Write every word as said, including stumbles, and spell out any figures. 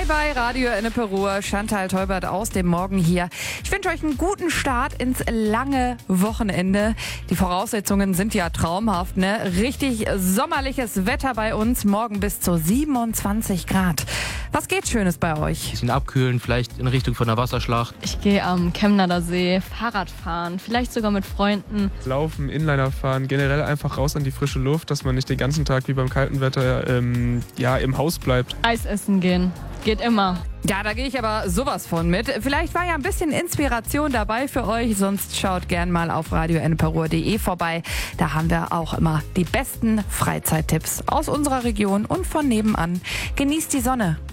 bei Radio Ennepe-Ruhr. Chantal Teubert aus dem Morgen hier. Ich wünsche euch einen guten Start ins lange Wochenende. Die Voraussetzungen sind ja traumhaft, ne? Richtig sommerliches Wetter bei uns. Morgen bis zu siebenundzwanzig Grad. Was geht Schönes bei euch? Ein bisschen abkühlen, vielleicht in Richtung von der Wasserschlacht. Ich gehe am Chemnader See Fahrrad fahren, vielleicht sogar mit Freunden. Laufen, Inliner fahren, generell einfach raus an die frische Luft, dass man nicht den ganzen Tag wie beim kalten Wetter ähm, ja, im Haus bleibt. Eis essen gehen, geht immer. Ja, da gehe ich aber sowas von mit. Vielleicht war ja ein bisschen Inspiration dabei für euch, sonst schaut gern mal auf radio ennepe ruhr punkt de vorbei. Da haben wir auch immer die besten Freizeittipps aus unserer Region und von nebenan. Genießt die Sonne.